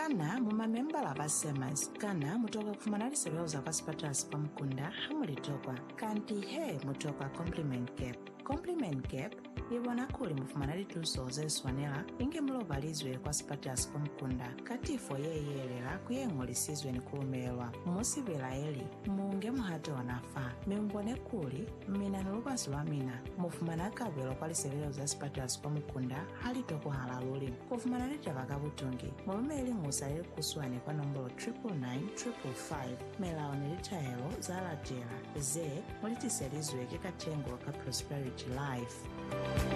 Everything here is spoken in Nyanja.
kana mumamembala pa SEMAS kana mutoka kufumana liseweluza kwa sipatasi pa mkunda hamulitokwa kanti he mutoka Compliment Cap ibona kuli mufumana lituso zeswanela inge mulobalizwe kwa sipatasi pa mkunda katifo yeyelela kuyeng'olisizwe ni kuumelwa musibela eli munge muhate wanafa mimbone kuli mmina nulukwasi lwa mina mufumana kabelo kwa liseweluza sipatasi pa mkunda halitoko halaluli kufumana litava kabutungi mulumeli ng'usalili kuswane kwa nombolo 99955 melaone litayelo zalatela ze mulitiselizwe kikatengo ka Prosperity Life.